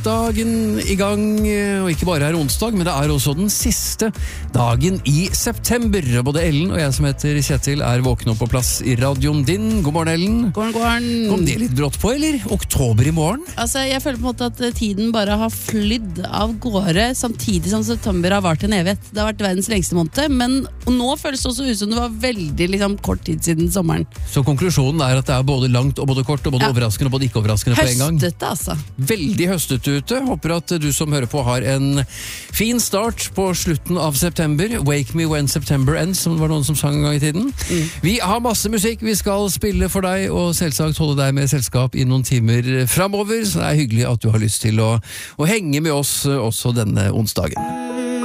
Dagen i gang, og ikke bare er onsdag, men det er også den siste dagen i september. Både Ellen og jeg som heter Kjetil er våkne opp på plass i radioen din. God morgen, Ellen. God morgen. Kom det litt brått på, eller? Oktober i morgen? Altså, jeg føler på en måte at tiden bare har flydd av gårde, samtidig som september har vart en evighet. Det har vært verdens lengste måned, men nå føles det også ut som det var veldig kort tid siden sommeren. Så konklusjonen er at det er både langt og både kort, og både overraskende og både ikke overraskende på en gang? Høstete, altså. Veldig høstete ute. Håper at du som hører på har en fin start på slutten av september. Wake me when September ends, som det var noen som sang en gang i tiden. Vi har masse musikk vi skal spille for deg, og selvsagt holde deg med selskap i noen timer fremover, så det er hyggelig at du har lyst til å henge med oss også denne onsdagen.